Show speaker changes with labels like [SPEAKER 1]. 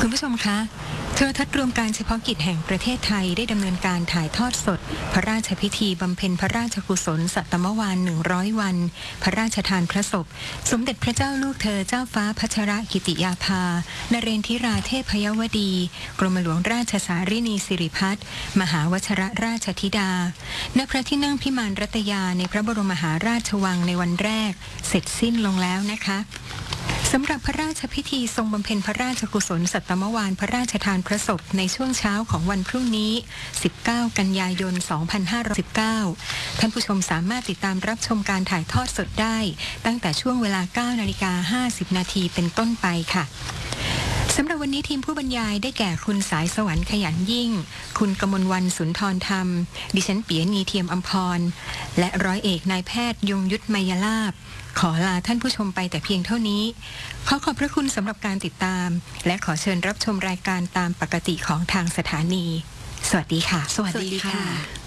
[SPEAKER 1] คุณผู้ชมคะโทรทัศน์รวมการเฉพาะกิจแห่งประเทศไทยได้ดำเนินการถ่ายทอดสดพระราชพิธีบำเพ็ญพระราชกุศลสัตมวาน100 วันพระราชทานพระศพสมเด็จพระเจ้าลูกเธอเจ้าฟ้าพัชรกิติยาภานเรนทิราเทพยวดีกรมหลวงราชสารินีสิริพัฒน์มหาวชรราชธิดาณพระที่นั่งพิมานรัตยาในพระบรมมหาราชวังในวันแรกเสร็จสิ้นลงแล้วนะคะสำหรับพระราชพิธีทรงบำเพ็ญพระราชกุศลสัตมวานพระราชทานพระศพในช่วงเช้าของวันพรุ่งนี้ 19 กันยายน 2519 ท่านผู้ชมสามารถติดตามรับชมการถ่ายทอดสดได้ตั้งแต่ช่วงเวลา 9:50 นาทีเป็นต้นไปค่ะสำหรับวันนี้ทีมผู้บรรยายได้แก่คุณสายสวรรค์ขยันยิ่งคุณกมลวรรณสุนทรธรรมดิฉันเปียณีเทียมอำพรและร้อยเอกนายแพทย์ยงยุทธไมยลาภขอลาท่านผู้ชมไปแต่เพียงเท่านี้ขอบพระคุณสำหรับการติดตามและขอเชิญรับชมรายการตามปกติของทางสถานีสวัสดีค่ะ
[SPEAKER 2] สวัสดีค่ะ